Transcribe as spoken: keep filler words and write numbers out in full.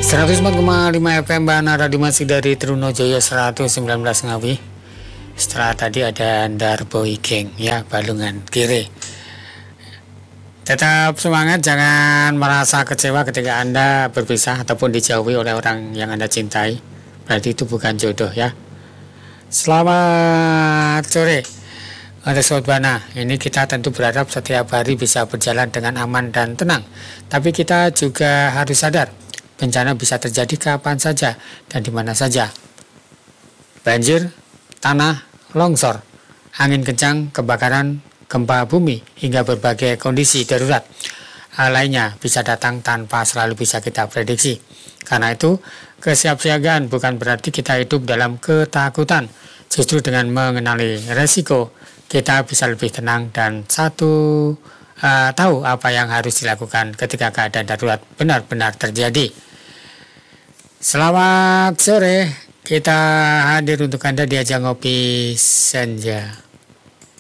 seratus empat koma lima F M Bana Radio masih dari Trunojoyo seratus sembilan belas Ngawi. Setelah tadi ada Darboy Geng ya, Balungan Kiri. Tetap semangat, jangan merasa kecewa ketika Anda berpisah ataupun dijauhi oleh orang yang Anda cintai. Berarti itu bukan jodoh ya. Selamat sore untuk Sobat Bana. Ini kita tentu berharap setiap hari bisa berjalan dengan aman dan tenang. Tapi kita juga harus sadar bencana bisa terjadi kapan saja dan di mana saja. Banjir, tanah, longsor, angin kencang, kebakaran, gempa bumi, hingga berbagai kondisi darurat hal lainnya bisa datang tanpa selalu bisa kita prediksi. Karena itu, kesiapsiagaan bukan berarti kita hidup dalam ketakutan. Justru dengan mengenali resiko, kita bisa lebih tenang dan satu uh, tahu apa yang harus dilakukan ketika keadaan darurat benar-benar terjadi. Selamat sore, kita hadir untuk Anda di ajang ngopi senja.